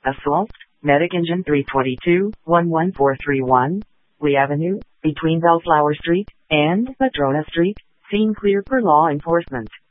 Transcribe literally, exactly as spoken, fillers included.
Assault, Medic Engine three two two, one one four three one, Lee Avenue, between Bellflower Street and Madrona Street. Scene clear for law enforcement.